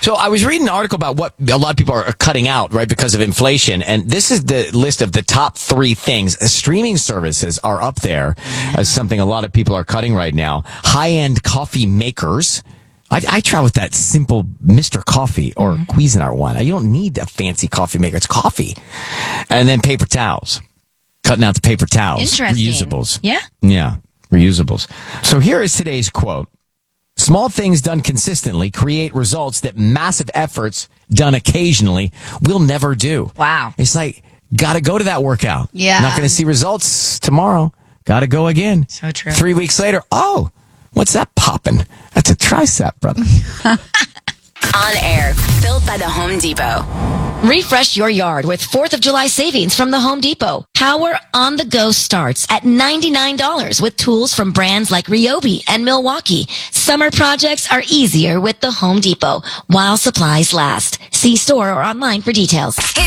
So I was reading an article about what a lot of people are cutting out, right, because of inflation. And this is the list of the top 3 things. Streaming services are up there as something a lot of people are cutting right now. High-end coffee makers. I try with that simple Mr. Coffee or Cuisinart one. You don't need a fancy coffee maker. It's coffee. And then paper towels. Cutting out the paper towels. Interesting. Reusables. Yeah. Yeah. Reusables. So here is today's quote. Small things done consistently create results that massive efforts done occasionally will never do. Wow. It's like, gotta go to that workout. Yeah. Not gonna see results tomorrow. Gotta go again. So true. 3 weeks later, oh, what's that popping? That's a tricep, brother. On Air, built by the Home Depot. Refresh your yard with 4th of July savings from the Home Depot. Power on the go starts at $99 with tools from brands like Ryobi and Milwaukee. Summer projects are easier with the Home Depot while supplies last. See store or online for details. Hit